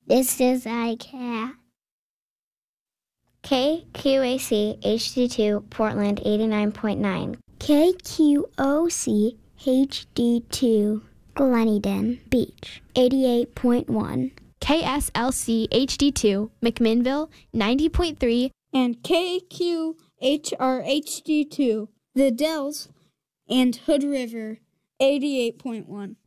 This is iCat. KQAC HD2 Portland 89.9. KQOC HD2 Gleneden Beach 88.1. KSLC HD2 McMinnville 90.3. And KQHR HD2 The Dells and Hood River 88.1.